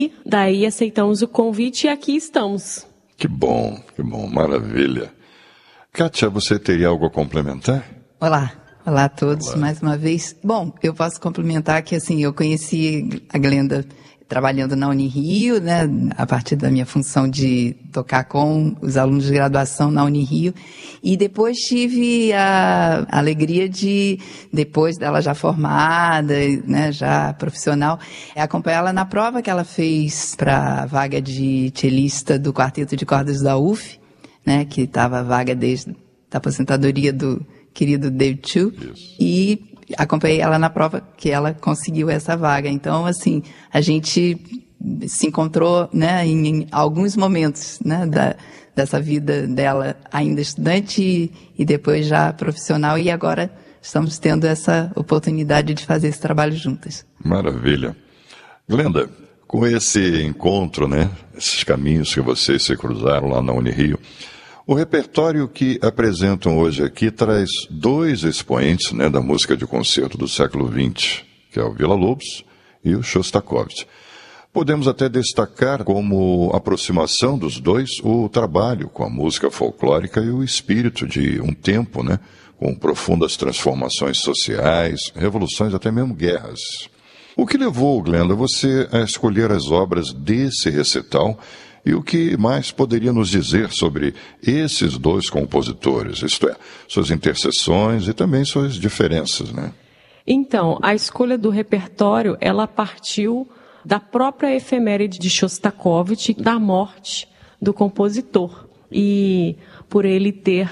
Daí aceitamos o convite e aqui estamos. Que bom, maravilha. Kátia, você teria algo a complementar? Olá a todos, mais uma vez. Bom, eu posso complementar que, assim, eu conheci a Glenda trabalhando na Unirio, né, a partir da minha função de tocar com os alunos de graduação na Unirio, e depois tive a alegria de, depois dela já formada, né, já profissional, acompanhá-la na prova que ela fez para a vaga de cellista do Quarteto de Cordas da UF, né, que estava a vaga desde a aposentadoria do querido David Chu, e acompanhei ela na prova que ela conseguiu essa vaga. Então, assim, a gente se encontrou, né, em alguns momentos, né, dessa vida dela ainda estudante e depois já profissional, e agora estamos tendo essa oportunidade de fazer esse trabalho juntas. Maravilha. Glenda, com esse encontro, né, esses caminhos que vocês se cruzaram lá na Unirio, o repertório que apresentam hoje aqui traz dois expoentes, né, da música de concerto do século XX, que é o Villa-Lobos e o Shostakovich. Podemos até destacar como aproximação dos dois o trabalho com a música folclórica e o espírito de um tempo, né, com profundas transformações sociais, revoluções, até mesmo guerras. O que levou, Glenda, você a escolher as obras desse recital? E o que mais poderia nos dizer sobre esses dois compositores, isto é, suas interseções e também suas diferenças, né? Então, a escolha do repertório, ela partiu da própria efeméride de Shostakovich, da morte do compositor. E por ele ter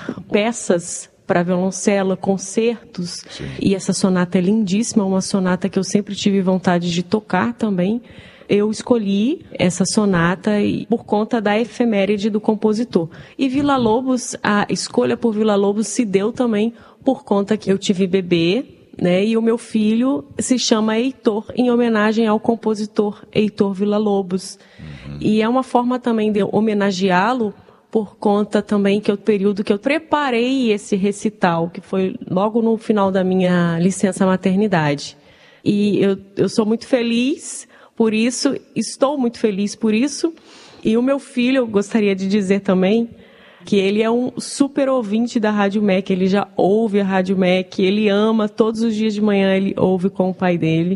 peças para violoncelo, concertos, sim, e essa sonata é lindíssima, uma sonata que eu sempre tive vontade de tocar também. Eu escolhi essa sonata por conta da efeméride do compositor. E Villa-Lobos, a escolha por Villa-Lobos se deu também por conta que eu tive bebê, né? E o meu filho se chama Heitor, em homenagem ao compositor Heitor Villa-Lobos. E é uma forma também de homenageá-lo por conta também que é o período que eu preparei esse recital, que foi logo no final da minha licença maternidade. E eu sou muito feliz por isso, estou muito feliz por isso. E o meu filho, eu gostaria de dizer também que ele é um super ouvinte da Rádio MEC, ele já ouve a Rádio MEC, ele ama, todos os dias de manhã ele ouve com o pai dele.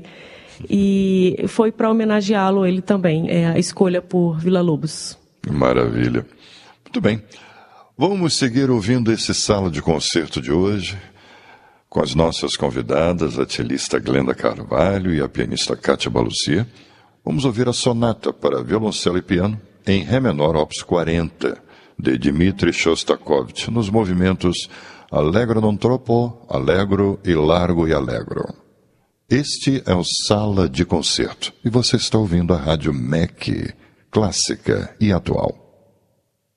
E foi para homenageá-lo ele também, a escolha por Villa-Lobos. Maravilha. Muito bem. Vamos seguir ouvindo esse sala de concerto de hoje, com as nossas convidadas, a cellista Glenda Carvalho e a pianista Kátia Balucia. Vamos ouvir a sonata para violoncelo e piano em Ré menor, Opus 40, de Dmitri Shostakovich, nos movimentos Allegro non troppo, Allegro e Largo e Allegro. Este é o Sala de Concerto e você está ouvindo a Rádio MEC, clássica e atual.